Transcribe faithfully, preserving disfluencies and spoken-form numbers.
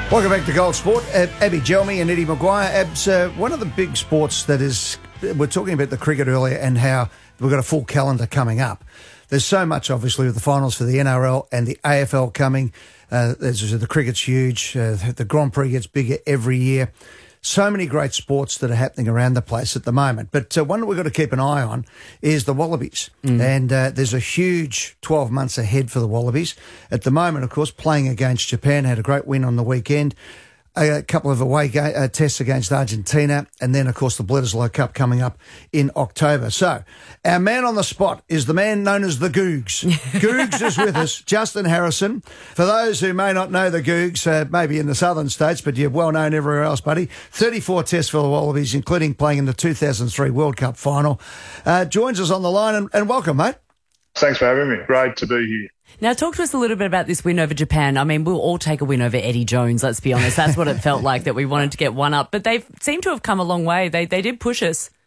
Welcome back to Gold Sport. Uh, Abby Gelmy and Eddie Maguire. Abs, uh, one of the big sports that is, we're talking about the cricket earlier and how we've got a full calendar coming up. There's so much, obviously, with the finals for the N R L and the A F L coming. Uh, there's, the cricket's huge. Uh, the Grand Prix gets bigger every year. So many great sports that are happening around the place at the moment. But uh, one that we've got to keep an eye on is the Wallabies. Mm. And uh, there's a huge twelve months ahead for the Wallabies. At the moment, of course, playing against Japan, had a great win on the weekend. A couple of away ga- uh, tests against Argentina, and then, of course, the Bledisloe Cup coming up in October. So, our man on the spot is the man known as the Googs. Googs is with us, Justin Harrison. For those who may not know the Googs, uh, maybe in the southern states, but you're well known everywhere else, buddy. thirty-four tests for the Wallabies, including playing in the two thousand three World Cup final. Uh, joins us on the line, and, and welcome, mate. Thanks for having me. Great to be here. Now, talk to us a little bit about this win over Japan. I mean, we'll all take a win over Eddie Jones, let's be honest. That's what it felt like, that we wanted to get one up. But they seem to have come a long way. They they did push us.